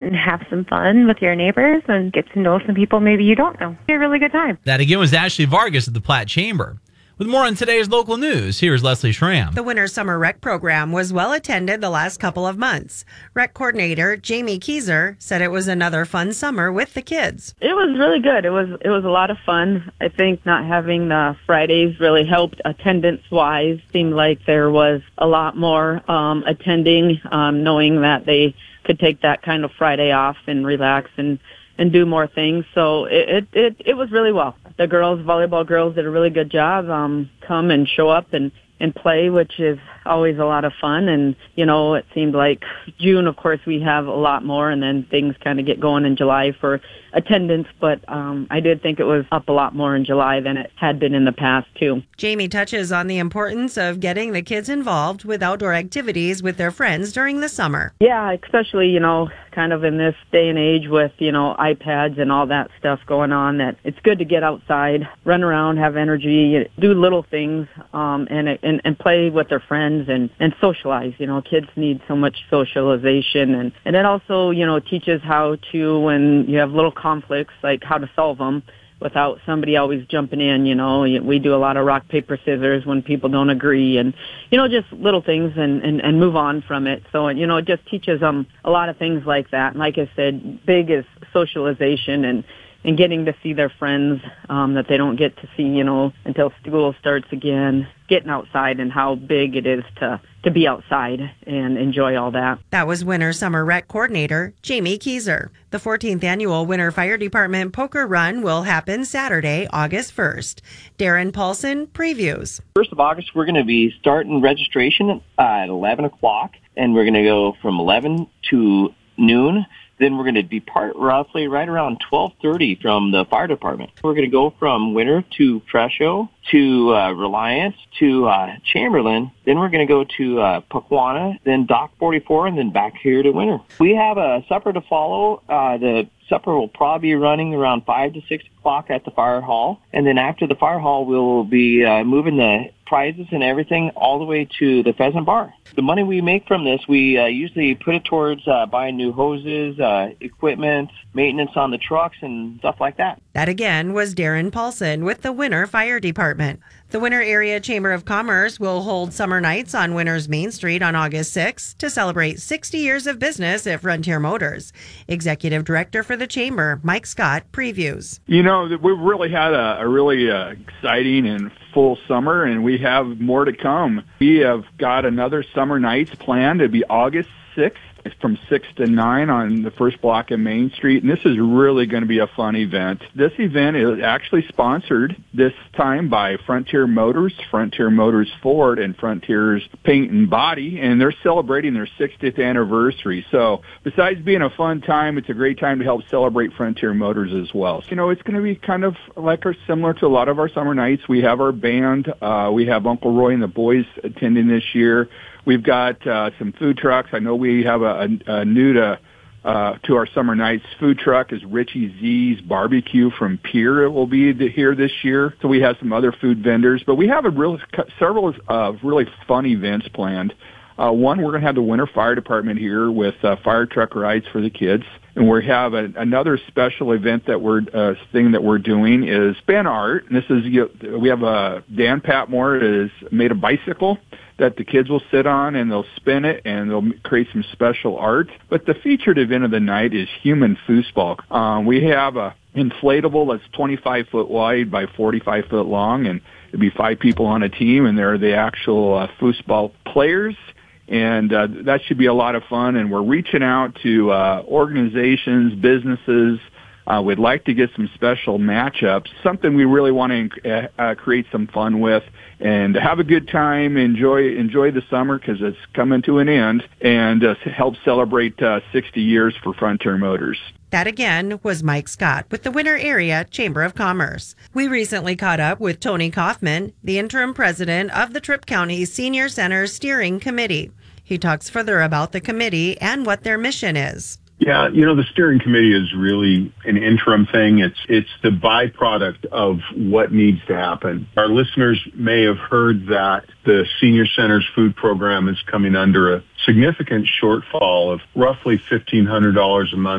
and have some fun with your neighbors and get to know some people maybe you don't know. It's a really good time. That again was Ashley Vargas at the Platte Chamber. With more on today's local news, here's Leslie Schramm. The Winter Summer Rec program was well attended the last couple of months. Rec coordinator Jamie Kieser said it was another fun summer with the kids. It was really good. It was a lot of fun. I think not having the Fridays really helped attendance-wise. Seemed like there was a lot more attending, knowing that they could take that kind of Friday off and relax and do more things. So it was really well. The volleyball girls did a really good job. Come and show up and play, which is always a lot of fun. And, it seemed like June, of course, we have a lot more, and then things kind of get going in July for attendance. But I did think it was up a lot more in July than it had been in the past, too. Jamie touches on the importance of getting the kids involved with outdoor activities with their friends during the summer. Yeah, especially, kind of in this day and age with, iPads and all that stuff going on, that it's good to get outside, run around, have energy, do little things, and play with their friends and socialize. Kids need so much socialization, and it also, teaches how to, when you have little conflicts, like how to solve them without somebody always jumping in. We do a lot of rock, paper, scissors when people don't agree, and, just little things and move on from it. So, it just teaches them a lot of things like that. And like I said, big is socialization and getting to see their friends that they don't get to see, until school starts again, getting outside and how big it is to be outside and enjoy all that. That was Winter Summer Rec Coordinator Jamie Kieser. The 14th Annual Winter Fire Department Poker Run will happen Saturday, August 1st. Darren Paulson previews. 1st of August, we're going to be starting registration at 11 o'clock, and we're going to go from 11 to noon. Then we're going to depart roughly right around 12:30 from the fire department. We're going to go from Winter to Fresho to Reliance to Chamberlain. Then we're going to go to Pequanna, then Dock 44, and then back here to Winter. We have a supper to follow. The supper will probably be running around 5 to 6 o'clock at the fire hall. And then after the fire hall, we'll be moving the prizes and everything all the way to the Pheasant Bar. The money we make from this, we usually put it towards buying new hoses, equipment, maintenance on the trucks, and stuff like that. That again was Darren Paulson with the Winter Fire Department. The Winter Area Chamber of Commerce will hold summer nights on Winter's Main Street on August 6th to celebrate 60 years of business at Frontier Motors. Executive Director for the Chamber, Mike Scott, previews. We really had a really exciting and full summer, and we have more to come. We have got another summer nights planned to be August 6th. From 6 to 9 on the first block of Main Street, and this is really going to be a fun event. This event is actually sponsored this time by Frontier Motors Ford, and Frontier's Paint and Body, and they're celebrating their 60th anniversary. So besides being a fun time, it's a great time to help celebrate Frontier Motors as well. It's going to be kind of like similar to a lot of our summer nights. We have our band. We have Uncle Roy and the boys attending this year. We've got some food trucks. I know we have a new to our summer nights food truck is Richie Z's Barbecue from Pier. It will be here this year. So we have some other food vendors, but we have several really fun events planned. One, we're going to have the Winter Fire Department here with fire truck rides for the kids. And we have another special event that we're doing is Ben Art. And this is, we have Dan Patmore has made a bicycle that the kids will sit on, and they'll spin it, and they'll create some special art. But the featured event of the night is human foosball. We have a inflatable that's 25 foot wide by 45 foot long, and it'll be 5 people on a team, and they're the actual foosball players. And that should be a lot of fun. And we're reaching out to organizations, businesses. We'd like to get some special matchups, something we really want to create some fun with and have a good time, enjoy the summer because it's coming to an end, and help celebrate 60 years for Frontier Motors. That again was Mike Scott with the Winter Area Chamber of Commerce. We recently caught up with Tony Kaufman, the interim president of the Tripp County Senior Center Steering Committee. He talks further about the committee and what their mission is. Yeah, the steering committee is really an interim thing. It's the byproduct of what needs to happen. Our listeners may have heard that the Senior Center's food program is coming under a significant shortfall of roughly $1,500 a month